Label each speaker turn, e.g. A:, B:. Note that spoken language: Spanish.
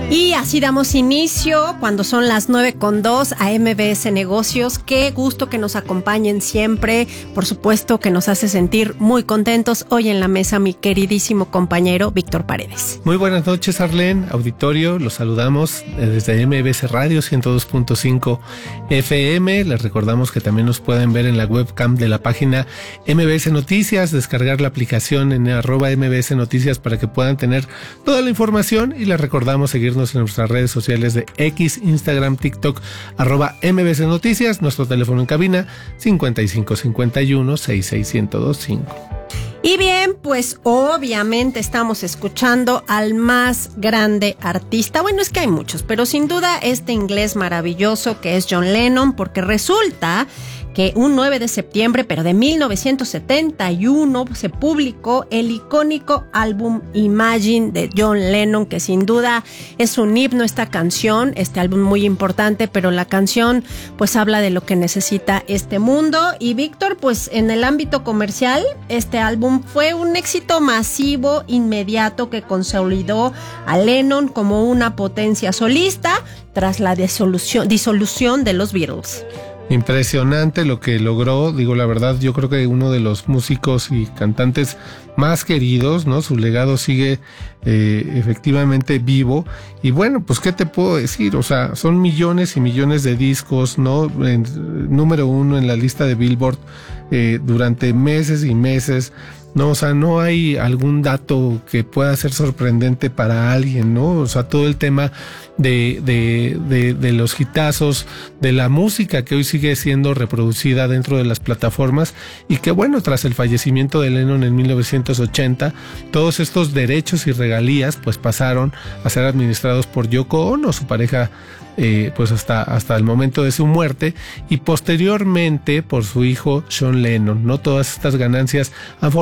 A: Y así damos inicio cuando son las 9:02 a MBS Negocios. Qué gusto que nos acompañen siempre. Por supuesto que nos hace sentir muy contentos. Hoy en la mesa mi queridísimo compañero Víctor Paredes.
B: Muy buenas noches, Arlene, auditorio. Los saludamos desde MBS Radio 102.5 FM. Les recordamos que también nos pueden ver en la webcam de la página MBS Noticias, descargar la aplicación en @MBS Noticias para que puedan tener toda la información, y les recordamos seguirnos en nuestras redes sociales de X, Instagram, TikTok, @MBS Noticias, nuestro teléfono en cabina 5551-66125.
A: Y bien, pues obviamente estamos escuchando al más grande artista. Bueno, es que hay muchos, pero sin duda este inglés maravilloso que es John Lennon, porque resulta que un 9 de septiembre, pero de 1971, se publicó el icónico álbum Imagine de John Lennon, que sin duda es un himno esta canción, este álbum muy importante, pero la canción pues habla de lo que necesita este mundo. Y Víctor, pues en el ámbito comercial, este álbum fue un éxito masivo, inmediato, que consolidó a Lennon como una potencia solista tras la disolución de los Beatles.
B: Impresionante lo que logró, digo la verdad, yo creo que uno de los músicos y cantantes más queridos, ¿no? Su legado sigue efectivamente vivo. Y bueno, pues ¿qué te puedo decir? O sea, son millones y millones de discos, ¿no? Número 1 en la lista de Billboard durante meses y meses. No, o sea, no hay algún dato que pueda ser sorprendente para alguien, ¿no? O sea, todo el tema de los hitazos, de la música que hoy sigue siendo reproducida dentro de las plataformas, y que bueno, tras el fallecimiento de Lennon en 1980, todos estos derechos y regalías pues pasaron a ser administrados por Yoko Ono, su pareja, pues hasta el momento de su muerte, y posteriormente por su hijo John Lennon, ¿no? Todas estas ganancias han